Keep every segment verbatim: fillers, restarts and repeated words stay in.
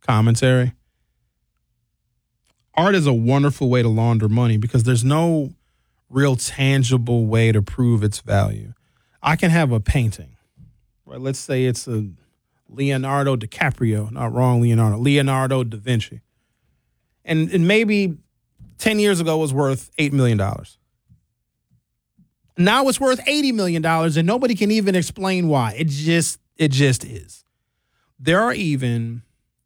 commentary. Art is a wonderful way to launder money because there's no real tangible way to prove its value. I can have a painting, right? Let's say it's a Leonardo DiCaprio, not wrong, Leonardo, Leonardo da Vinci. And, and maybe ten years ago it was worth eight million dollars. Now it's worth eighty million dollars and nobody can even explain why. It just, it just is. There are even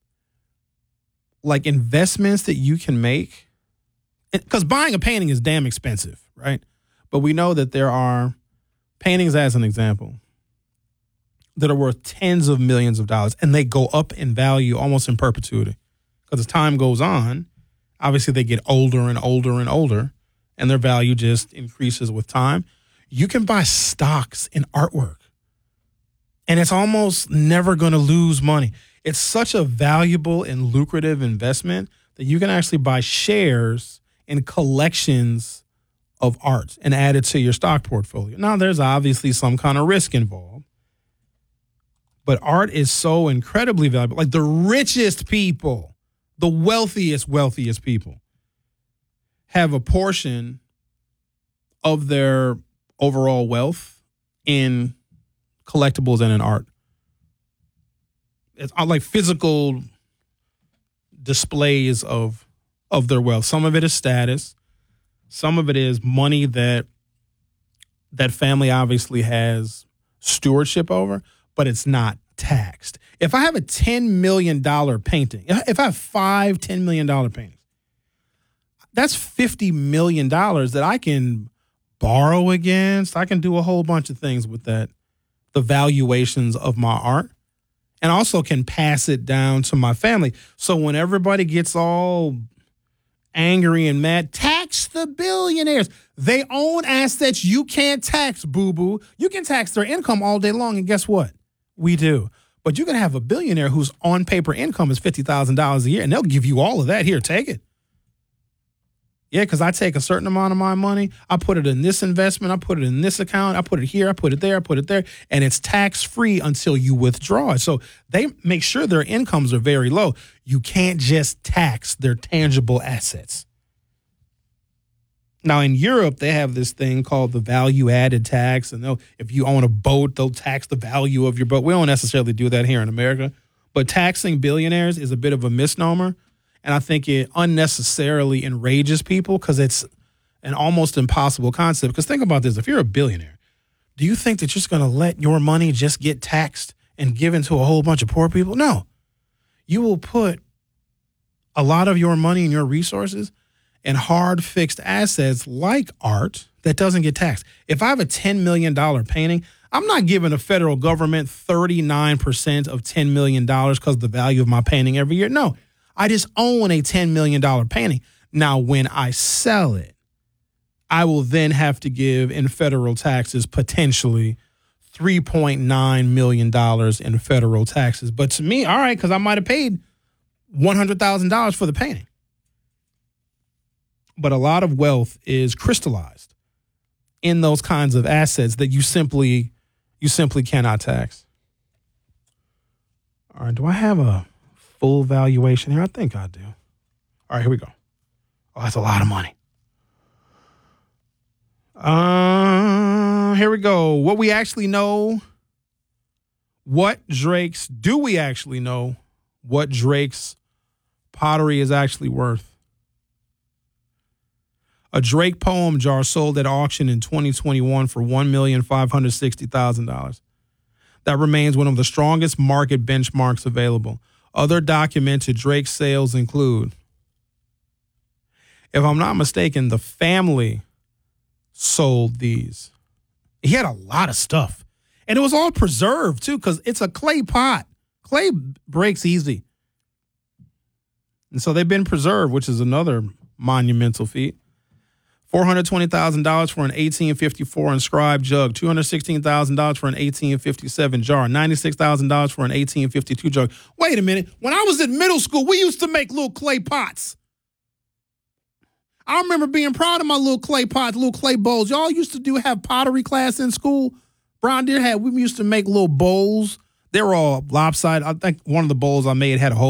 like investments that you can make, because buying a painting is damn expensive, right? But we know that there are paintings, as an example, that are worth tens of millions of dollars, and they go up in value almost in perpetuity. Because as time goes on, obviously they get older and older and older, and their value just increases with time. You can buy stocks in artwork, and it's almost never going to lose money. It's such a valuable and lucrative investment that you can actually buy shares in collections of art and add it to your stock portfolio. Now, there's obviously some kind of risk involved, but art is so incredibly valuable. Like the richest people, the wealthiest, wealthiest people have a portion of their overall wealth in collectibles and in art. It's like physical displays of of their wealth. Some of it is status. Some of it is money that that family obviously has stewardship over, but it's not taxed. If I have a ten million dollars painting, if I have five ten million dollars paintings, that's fifty million dollars that I can borrow against. I can do a whole bunch of things with that, the valuations of my art. And also can pass it down to my family. So when everybody gets all angry and mad, tax the billionaires. They own assets you can't tax, boo-boo. You can tax their income all day long, and guess what? We do. But you can have a billionaire whose on-paper income is fifty thousand dollars a year, and they'll give you all of that. Here, take it. Yeah, because I take a certain amount of my money, I put it in this investment, I put it in this account, I put it here, I put it there, I put it there, and it's tax-free until you withdraw it. So they make sure their incomes are very low. You can't just tax their tangible assets. Now, in Europe, they have this thing called the value-added tax, and they'll, if you own a boat, they'll tax the value of your boat. We don't necessarily do that here in America, but taxing billionaires is a bit of a misnomer. And I think it unnecessarily enrages people because it's an almost impossible concept. Because think about this. If you're a billionaire, do you think that you're just going to let your money just get taxed and given to a whole bunch of poor people? No. You will put a lot of your money and your resources in hard fixed assets like art that doesn't get taxed. If I have a ten million dollars painting, I'm not giving the federal government thirty-nine percent of ten million dollars because of the value of my painting every year. No. I just own a ten million dollars painting. Now, when I sell it, I will then have to give in federal taxes potentially three point nine million dollars in federal taxes. But to me, all right, because I might have paid one hundred thousand dollars for the painting. But a lot of wealth is crystallized in those kinds of assets that you simply, you simply cannot tax. All right, do I have a full valuation here? I think I do. All right, here we go. Oh, that's a lot of money. Uh, here we go. What we actually know, what Drake's, do we actually know what Drake's pottery is actually worth? A Drake poem jar sold at auction in twenty twenty-one for one million five hundred sixty thousand dollars. That remains one of the strongest market benchmarks available. Other documented Drake sales include, if I'm not mistaken, the family sold these. He had a lot of stuff. And it was all preserved, too, because it's a clay pot. Clay breaks easy. And so they've been preserved, which is another monumental feat. four hundred twenty thousand dollars for an eighteen fifty-four inscribed jug, two hundred sixteen thousand dollars for an eighteen fifty-seven jar, ninety-six thousand dollars for an eighteen fifty-two jug. Wait a minute. When I was in middle school, we used to make little clay pots. I remember being proud of my little clay pots, little clay bowls. Y'all used to do have pottery class in school. Brown Deer had, we used to make little bowls. They were all lopsided. I think one of the bowls I made had a hole